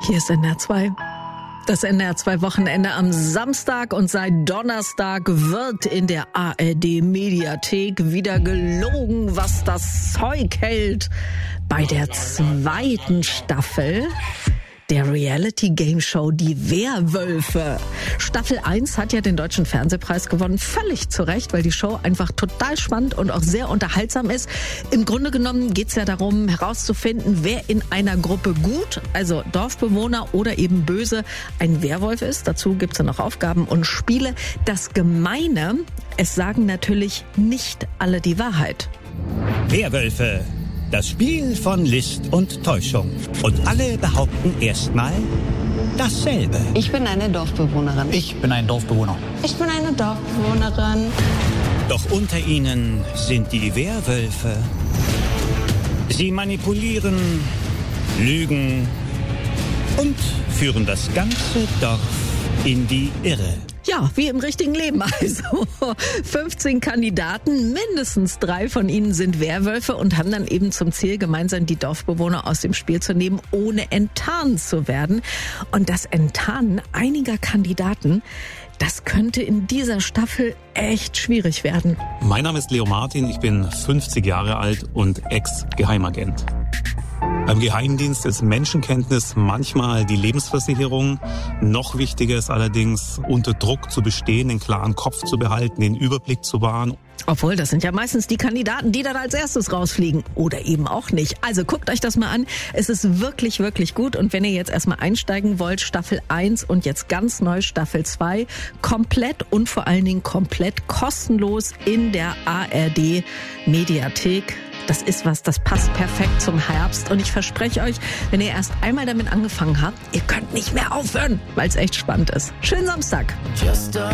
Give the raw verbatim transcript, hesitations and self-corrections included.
Hier ist N D R zwei. Das N D R zwei Wochenende am Samstag und seit Donnerstag wird in der A R D Mediathek wieder gelogen, was das Zeug hält. Bei der zweiten Staffel der Reality-Game-Show Die Werwölfe. Staffel eins hat ja den Deutschen Fernsehpreis gewonnen, völlig zu Recht, weil die Show einfach total spannend und auch sehr unterhaltsam ist. Im Grunde genommen geht es ja darum, herauszufinden, wer in einer Gruppe gut, also Dorfbewohner oder eben böse, ein Werwolf ist. Dazu gibt es ja noch Aufgaben und Spiele. Das Gemeine, es sagen natürlich nicht alle die Wahrheit. Werwölfe. Das Spiel von List und Täuschung. Und alle behaupten erstmal dasselbe. Ich bin eine Dorfbewohnerin. Ich bin ein Dorfbewohner. Ich bin eine Dorfbewohnerin. Doch unter ihnen sind die Werwölfe. Sie manipulieren, lügen und führen das ganze Dorf in die Irre. Ja, wie im richtigen Leben also. fünfzehn Kandidaten, mindestens drei von ihnen sind Werwölfe und haben dann eben zum Ziel, gemeinsam die Dorfbewohner aus dem Spiel zu nehmen, ohne enttarnt zu werden. Und das Enttarnen einiger Kandidaten, das könnte in dieser Staffel echt schwierig werden. Mein Name ist Leo Martin, ich bin fünfzig Jahre alt und Ex-Geheimagent. Beim Geheimdienst ist Menschenkenntnis manchmal die Lebensversicherung. Noch wichtiger ist allerdings, unter Druck zu bestehen, den klaren Kopf zu behalten, den Überblick zu wahren. Obwohl, das sind ja meistens die Kandidaten, die dann als erstes rausfliegen. Oder eben auch nicht. Also guckt euch das mal an. Es ist wirklich, wirklich gut. Und wenn ihr jetzt erstmal einsteigen wollt, Staffel eins und jetzt ganz neu Staffel zwei, komplett und vor allen Dingen komplett kostenlos in der A R D Mediathek. Das ist was, das passt perfekt zum Herbst. Und ich verspreche euch, wenn ihr erst einmal damit angefangen habt, ihr könnt nicht mehr aufhören, weil es echt spannend ist. Schönen Samstag. Just a